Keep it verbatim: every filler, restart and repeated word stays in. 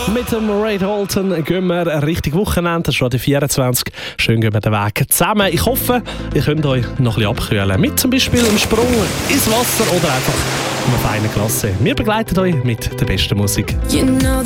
Mit dem Ray Dalton gehen wir Richtung Wochenende, das ist schon die vierundzwanzig. Schön gehen wir den Weg zusammen. Ich hoffe, ihr könnt euch noch ein bisschen abkühlen. Mit zum Beispiel einem Sprung ins Wasser oder einfach einem feinen Glas. Wir begleiten euch mit der besten Musik. You know